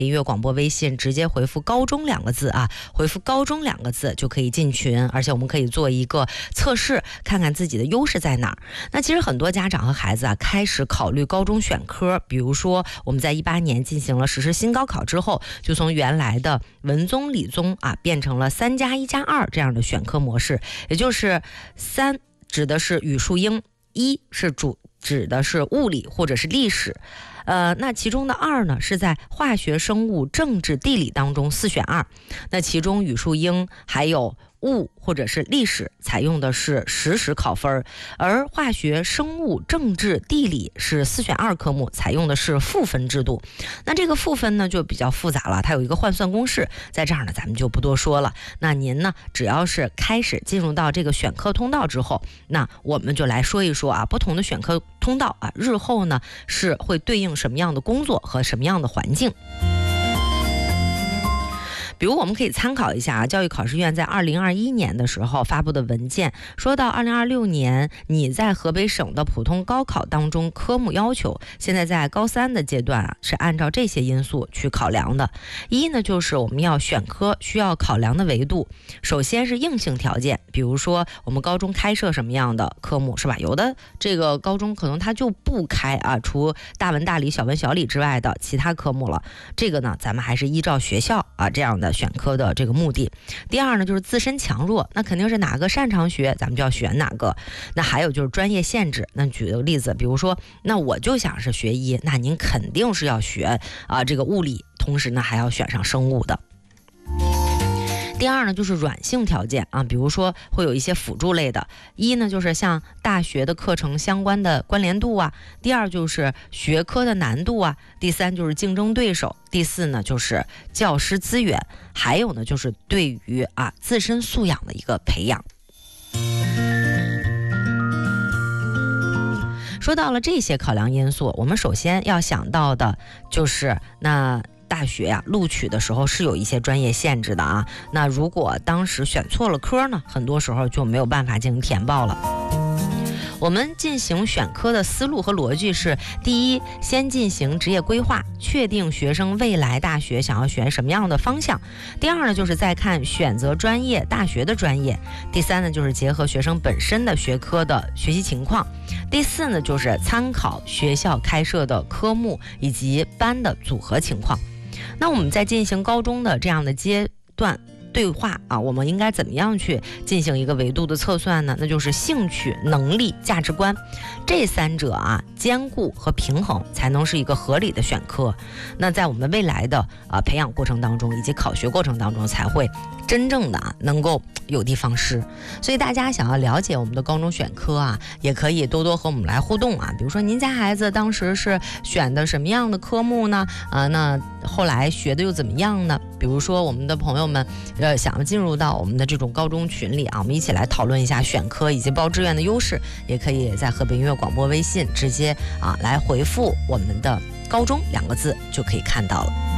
音乐广播微信直接回复高中2个字啊，回复高中2个字就可以进群，而且我们可以做一个测试，看看自己的优势在哪儿。那其实很多家长和孩子啊开始考虑高中选科，比如说我们在18年进行了实施新高考之后，就从原来的文综理综啊变成了3+1+2这样的选科模式，也就是3指的是语数英，1是指的是物理或者是历史，那其中的2呢是在化学、生物、政治、地理当中4选2，那其中语数英还有物或者是历史采用的是实考分，而化学、生物、政治、地理是4选2科目，采用的是赋分制度。那这个赋分呢就比较复杂了，它有一个换算公式，在这儿呢咱们就不多说了。那您呢只要是开始进入到这个选科通道之后，那我们就来说一说啊，不同的选科通道啊，日后呢是会对应什么样的工作和什么样的环境。比如我们可以参考一下啊，教育考试院在2021年的时候发布的文件，说到2026年你在河北省的普通高考当中科目要求，现在在高3的阶段啊，是按照这些因素去考量的。一呢，就是我们要选科需要考量的维度，首先是硬性条件，比如说我们高中开设什么样的科目，是吧？有的这个高中可能它就不开啊，除大文大理、小文小理之外的其他科目了。这个呢，咱们还是依照学校啊这样的选科的这个目的。第二呢，就是自身强弱，那肯定是哪个擅长学，咱们就要选哪个。那还有就是专业限制，那举个例子，比如说，那我就想是学医，那您肯定是要学这个物理，同时呢还要选上生物的。第二呢，就是软性条件啊，比如说会有一些辅助类的。一呢，就是像大学的课程相关的关联度啊；第二就是学科的难度啊；第三就是竞争对手；第四呢就是教师资源；还有呢就是对于自身素养的一个培养。说到了这些考量因素，我们首先要想到的就是大学呀，录取的时候是有一些专业限制的啊。那如果当时选错了科呢，很多时候就没有办法进行填报了。我们进行选科的思路和逻辑是：第一，先进行职业规划，确定学生未来大学想要选什么样的方向；第二呢，就是再看选择专业大学的专业；第三呢，就是结合学生本身的学科的学习情况；第四呢，就是参考学校开设的科目以及班的组合情况。那我们在进行高中的这样的阶段对话啊，我们应该怎么样去进行一个维度的测算呢？那就是兴趣、能力、价值观这三者兼顾和平衡，才能是一个合理的选科。那在我们未来的培养过程当中，以及考学过程当中，才会真正的能够有的放矢。所以大家想要了解我们的高中选科也可以多多和我们来互动比如说您家孩子当时是选的什么样的科目呢？那后来学的又怎么样呢？比如说我们的朋友们想要进入到我们的这种高中群里我们一起来讨论一下选科以及报志愿的优势，也可以在河北音乐广播微信直接来回复我们的高中2个字就可以看到了。